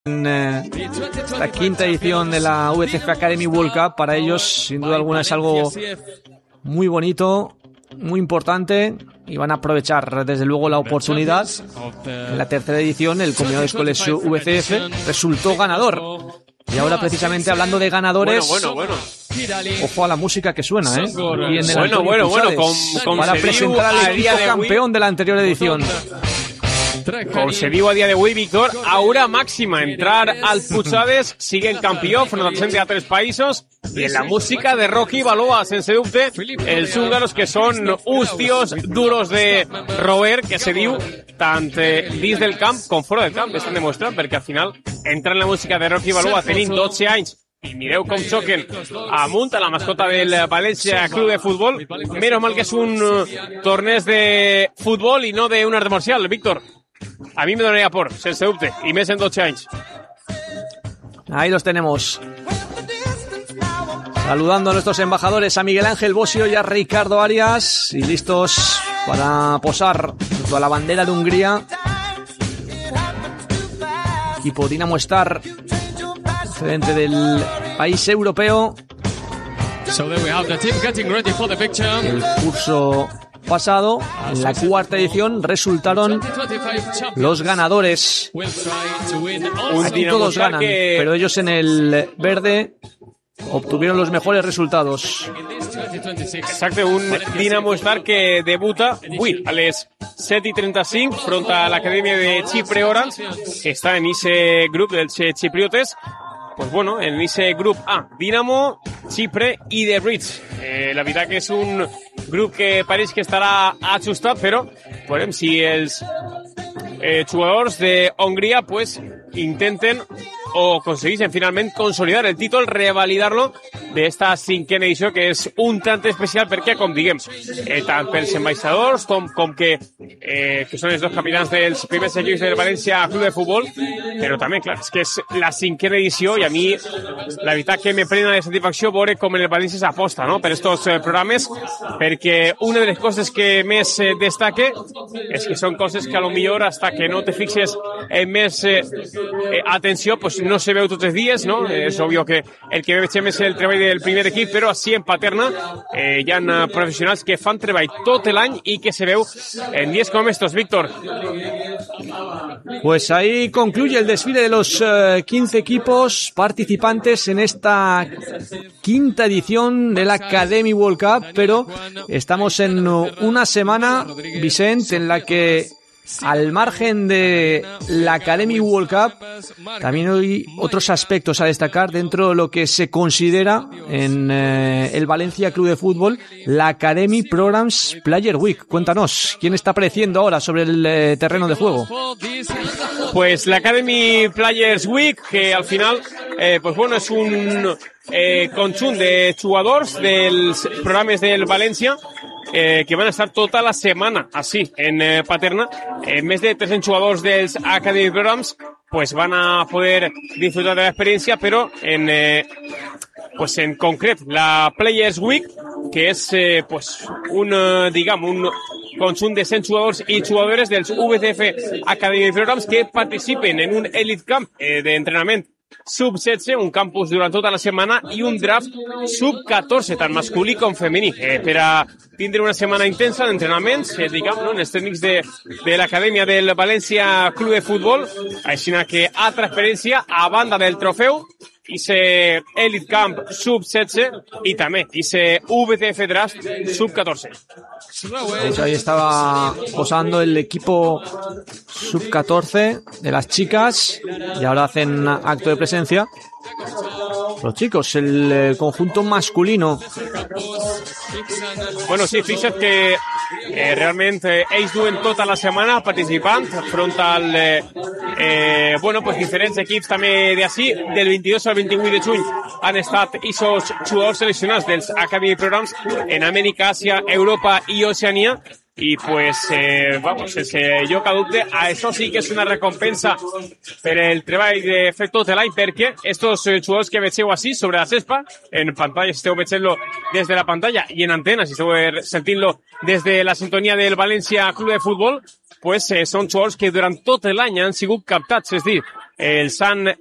en esta quinta edición de la VCF Academy World Cup. Para ellos, sin duda alguna, es algo muy bonito, muy importante, y van a aprovechar desde luego la oportunidad. En la tercera edición el combinado de escuelas VCF resultó ganador. Y ahora, precisamente hablando de ganadores, bueno. Ojo a la música que suena, ¿eh? Con para presentar al equipo campeón de la anterior edición. Com se diu a dia d'avui, Víctor, aura màxima. Entrar al Puigdàlber, siguen campió front a gent de altres països, i en la música de Rocky Balboa, sense dubte, els húngaros, que són uns tios duros de roer, que se diu, tant dins del camp com fora del camp, estan demostrant, perquè al final entrar en la música de Rocky Balboa tenint 12 anys, i mireu com xoquen amunt a la mascota del València Club de Futbol. Menos mal que és un torneig de futbol i no d'un art marcial, Víctor. A mí me donaría por, sense dubte, y més en 12 anys. Ahí los tenemos. Saludando a nuestros embajadores, a Miguel Ángel Bosio y a Ricardo Arias, y listos para posar junto a la bandera de Hungría. Equipo Dinamo Star, procedente del país europeo. El curso pasado, en la cuarta edición, resultaron los ganadores. Aquí todos ganan, pero ellos en el verde obtuvieron los mejores resultados. Exacte, un Dinamo Star que debuta avui a les 7:35 front a l'Acadèmia de Chipre Orange, que està en ese grup dels xipriotes. Pues bueno, en ese grup A, Dinamo, Chipre i The Bridge. La veritat que és un grup que pareix que estarà ajustat, però veurem si els jugadors de Hongria pues intenten o aconsegueixen finalment consolidar el títol, revalidar-lo d'esta cinquena edició, que és un tant especial perquè, com diguem, tant pels ambaixadors com que són els dos capitans dels primers equips del València Club de Futbol, però també, clar, és que és la cinquena edició i a mi la veritat que me plena de satisfacció veure com el València s'aposta, no?, per estos programes, perquè una de les coses que més destaque és que són coses que a lo millor hasta que no te fixes en més atenció pues no se veu tots els dies, no? És obvio que el que veiem és el treball del primer equip, però així en Paterna hi ha professionals que fan treball tot l'any i que se veu en dies com estos, Víctor. Pues ahí concluye el desfile de los 15 equipos participantes en esta quinta edición de la Academy World Cup, pero estamos en una semana, Vicent, en la que, al margen de la Academy World Cup, también hay otros aspectos a destacar dentro de lo que se considera en el Valencia Club de Fútbol la Academy Programs Player Week. Cuéntanos, ¿quién está apareciendo ahora sobre el terreno de juego? Pues la Academy Players Week, que al final pues bueno, és un conjunt de jugadors dels programes del València que van a estar tota la setmana així en Paterna. Més de 300 jugadors dels Academy Programs pues van a poder disfrutar de la experiencia, però pues en concret la Players Week, que és pues un conjunt de 100 jugadors i jugadores dels VCF Academy Programs que participen en un Elite Camp d'entrenament sub-16, un campus durant tota la setmana, i un draft sub-14, tant masculí com femení, per a tindre una setmana intensa d'entrenaments, diguem, no?, en els tècnics de l'Acadèmia del València Club de Futbol, així que altra experiència a banda del trofeu, ese Elite Camp sub-16 y también ese VCF Draft sub-14. Ahí estaba posando el equipo sub-14 de las chicas y ahora hacen acto de presencia los chicos, el conjunto masculino. Bueno, sí, fixa't que realment ells duen tota la setmana participant front al pues diferents equips també d'ací. Del 22 al 28 de juny han estat aquests jugadors seleccionats dels Academy Programs en Amèrica, Àsia, Europa i Oceania. I pues, sense lloc a dubte, això sí que és una recompensa per el treball de fer tot l'any, perquè estos jugadors que vegeu així sobre la cespa, en pantalla, si esteu veient-lo des de la pantalla, i en antena, si esteu sentint-lo des de la sintonia del València Club de Futbol, pues són jugadors que durant tot l'any han sigut captats, és dir, el Sant